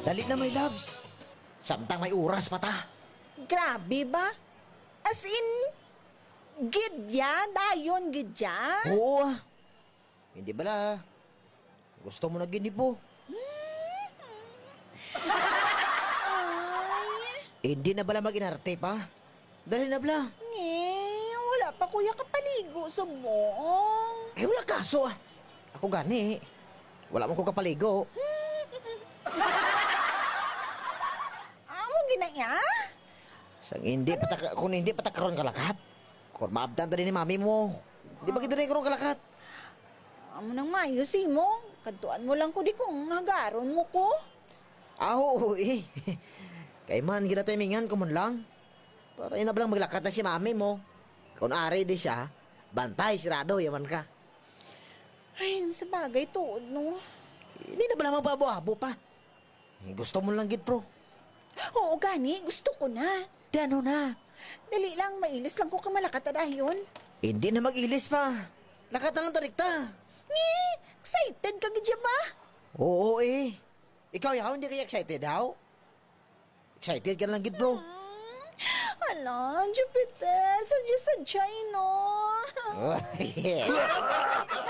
Dali na, my loves. Samtang may oras pa ta. Grabe ba? As in, gidya? Dayon gidya? Oo ah. Hindi bala. Gusto mo na gini po. Ay, Hindi na bala mag-inarte pa. Dali na bala. wala pa kuya kapaligo sa buong. Wala kaso ah. Ako gani. Wala mo ko kapaligo. Amo ginaya? Kung hindi patakaroon kalakat. Kung maabdan ta din ni mami mo. Di ba kita rin karoon kalakat? Amo nang mayo si mo. Kantuan mo lang ko di kong hagaron mo ko. Oo eh. Kay man, ginatimingan ko man lang. Para yun na balang maglakat na si mami mo. Kung ari di siya, bantay, sirado, yaman ka. Ay, sa bagay tuod no. Hindi na bala magbabuhabo pa. Gusto mo lang gid, bro. Oo gani, gusto ko na. Di ano na. Dali lang, mailis lang ko kamalakat na dayon. Hindi na mag-ilis pa. Lakat na lang tarikta. Excited ka gidya ba? Oo eh. Ikaw yaw, hindi kaya excited yaw? Excited ka lang gid, bro. Ala, Jupiter, sadya-sadya no. Oh, yeah.